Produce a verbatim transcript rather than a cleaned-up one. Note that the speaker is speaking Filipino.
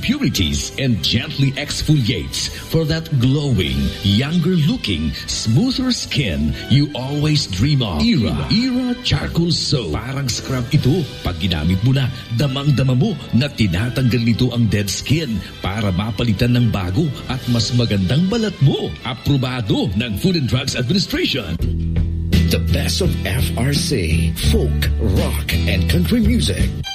impurities and gently exfoliates for that glowing, younger-looking, smoother skin you always dream of. Era, Era Charcoal Soap. Parang scrub ito. Pag ginamit mo na, damang-dama mo na tinatanggal nito ang dead skin para mapalitan ng bago at mas magandang balat mo. Aprobado ng Food and Drugs Administration. The best of F R C, folk, rock, and country music.